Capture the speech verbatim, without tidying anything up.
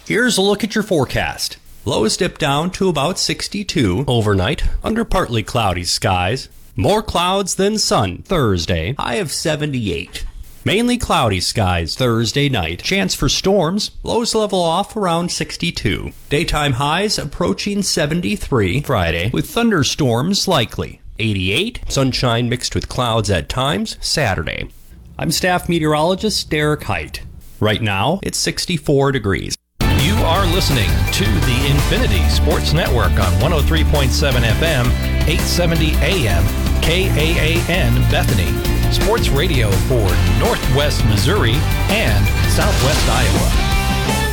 Here's a look at your forecast. Lows dip down to about sixty-two overnight under partly cloudy skies. More clouds than sun Thursday, high of seventy-eight. Mainly cloudy skies Thursday night. Chance for storms, lows level off around sixty-two. Daytime highs approaching seventy-three Friday with thunderstorms likely. eighty-eight, sunshine mixed with clouds at times Saturday. I'm staff meteorologist Derek Height. Right now, it's sixty-four degrees. You are listening to the Infinity Sports Network on one oh three point seven F M, eight seventy A M, K A A N Bethany. Sports radio for Northwest Missouri and Southwest Iowa.